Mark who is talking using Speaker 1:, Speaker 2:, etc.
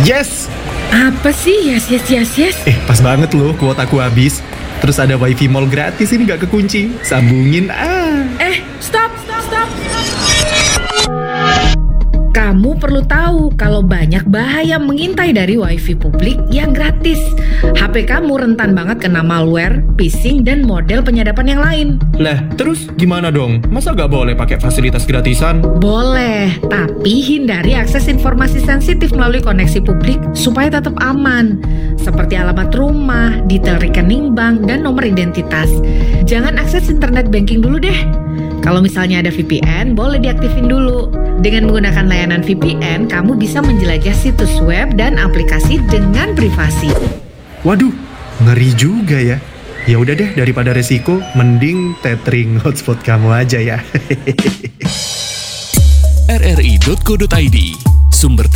Speaker 1: Yes!
Speaker 2: Apa sih yes?
Speaker 1: Pas banget loh, kuotaku habis. Terus ada wifi mall gratis, ini gak kekunci. Sambungin
Speaker 2: Stop. Kamu perlu tahu kalau banyak bahaya mengintai dari wifi publik yang gratis. HP kamu rentan banget kena malware, phishing, dan model penyadapan yang lain.
Speaker 1: Lah, terus gimana dong? Masa gak boleh pakai fasilitas gratisan?
Speaker 2: Boleh, tapi hindari akses informasi sensitif melalui koneksi publik supaya tetap aman. Seperti alamat rumah, detail rekening bank, dan nomor identitas. Jangan akses internet banking dulu deh. Kalau misalnya ada VPN, boleh diaktifin dulu. Dengan menggunakan layanan VPN, kamu bisa menjelajah situs web dan aplikasi dengan privasi.
Speaker 1: Waduh, ngeri juga ya. Ya udah deh, daripada resiko, mending tethering hotspot kamu aja ya.
Speaker 3: rri.co.id, sumber